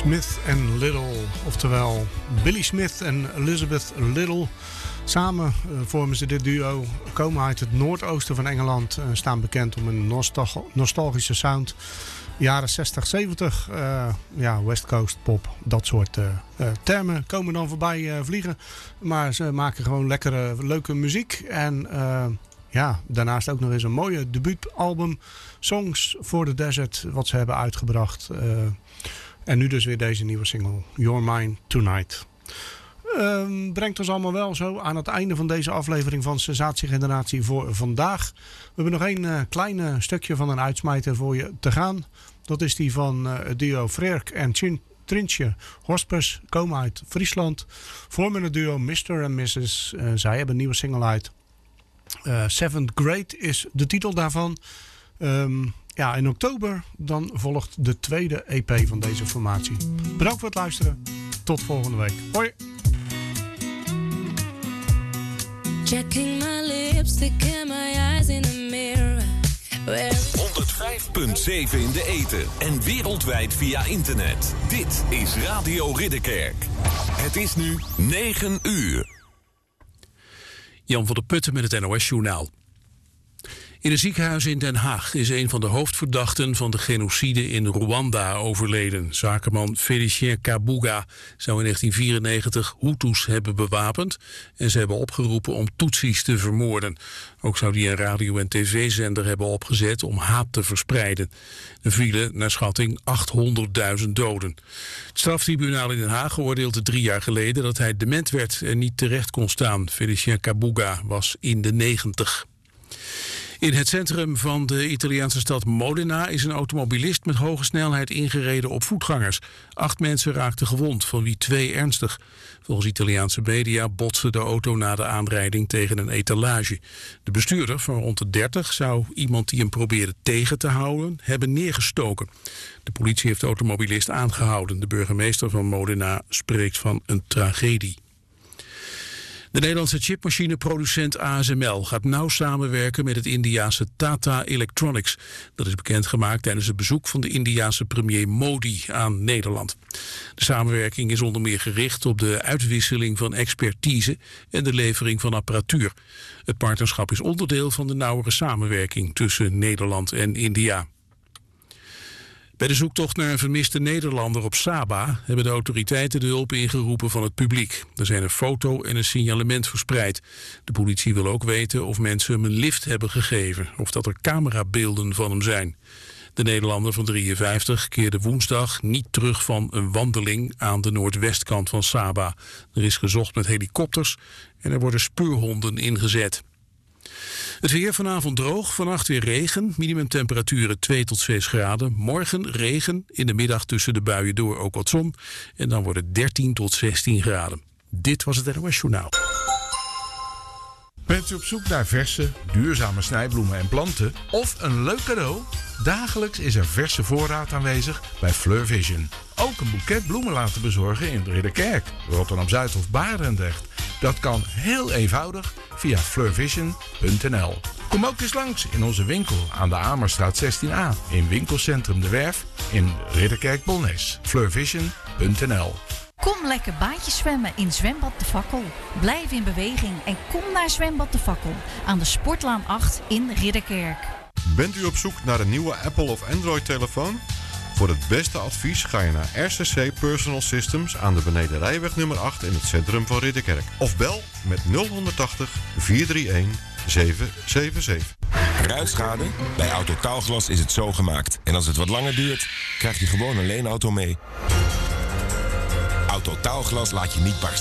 Smith en Little, oftewel Billy Smith en Elizabeth Little. Samen vormen ze dit duo, komen uit het noordoosten van Engeland en staan bekend om een nostalgische sound. Jaren 60, 70, West Coast pop, dat soort termen komen dan voorbij vliegen. Maar ze maken gewoon lekkere, leuke muziek. En daarnaast ook nog eens een mooie debuutalbum, Songs for the Desert, wat ze hebben uitgebracht. En nu dus weer deze nieuwe single, You're Mine Tonight. Brengt ons allemaal wel zo aan het einde van deze aflevering van Sensatiegeneratie voor vandaag. We hebben nog één klein stukje van een uitsmijter voor je te gaan. Dat is die van het duo Freerk en Trintje Hospers, komen uit Friesland. Vormen het duo Mr. and Mrs. Zij hebben een nieuwe single uit. Seventh Grade is de titel daarvan. In oktober dan volgt de tweede EP van deze formatie. Bedankt voor het luisteren. Tot volgende week. Hoi! Checking my lipstick and my eyes in the mirror. 105.7 in de ether en wereldwijd via internet. Dit is Radio Ridderkerk. Het is nu 9 uur. Jan van der Putten met het NOS-journaal. In een ziekenhuis in Den Haag is een van de hoofdverdachten van de genocide in Rwanda overleden. Zakenman Félicien Kabuga zou in 1994 Hutus hebben bewapend en ze hebben opgeroepen om Tutsis te vermoorden. Ook zou hij een radio- en tv-zender hebben opgezet om haat te verspreiden. Er vielen naar schatting 800.000 doden. Het straftribunaal in Den Haag oordeelde 3 jaar geleden dat hij dement werd en niet terecht kon staan. Félicien Kabuga was in de 90. In het centrum van de Italiaanse stad Modena is een automobilist met hoge snelheid ingereden op voetgangers. 8 mensen raakten gewond, van wie 2 ernstig. Volgens Italiaanse media botste de auto na de aanrijding tegen een etalage. De bestuurder van rond de 30 zou iemand die hem probeerde tegen te houden hebben neergestoken. De politie heeft de automobilist aangehouden. De burgemeester van Modena spreekt van een tragedie. De Nederlandse chipmachineproducent ASML gaat nauw samenwerken met het Indiase Tata Electronics. Dat is bekendgemaakt tijdens het bezoek van de Indiase premier Modi aan Nederland. De samenwerking is onder meer gericht op de uitwisseling van expertise en de levering van apparatuur. Het partnerschap is onderdeel van de nauwere samenwerking tussen Nederland en India. Bij de zoektocht naar een vermiste Nederlander op Saba hebben de autoriteiten de hulp ingeroepen van het publiek. Er zijn een foto en een signalement verspreid. De politie wil ook weten of mensen hem een lift hebben gegeven of dat er camerabeelden van hem zijn. De Nederlander van 53 keerde woensdag niet terug van een wandeling aan de noordwestkant van Saba. Er is gezocht met helikopters en er worden speurhonden ingezet. Het weer vanavond droog, vannacht weer regen. Minimumtemperaturen 2 tot 6 graden. Morgen regen, in de middag tussen de buien door ook wat zon. En dan wordt het 13 tot 16 graden. Dit was het NOS Journaal. Bent u op zoek naar verse, duurzame snijbloemen en planten of een leuk cadeau? Dagelijks is er verse voorraad aanwezig bij Fleur Vision. Ook een boeket bloemen laten bezorgen in Ridderkerk, Rotterdam-Zuid of Barendrecht. Dat kan heel eenvoudig via fleurvision.nl. Kom ook eens langs in onze winkel aan de Amerstraat 16a, in winkelcentrum De Werf in Ridderkerk-Bolnes. Fleurvision.nl. Kom lekker baantjes zwemmen in Zwembad De Fakkel. Blijf in beweging en kom naar Zwembad De Fakkel aan de Sportlaan 8 in Ridderkerk. Bent u op zoek naar een nieuwe Apple of Android telefoon? Voor het beste advies ga je naar RCC Personal Systems aan de Benedenrijweg nummer 8 in het centrum van Ridderkerk. Of bel met 0180 431 777. Ruitschade? Bij Autotaalglas is het zo gemaakt. En als het wat langer duurt, krijg je gewoon een leenauto mee. Autotaalglas laat je niet barsten.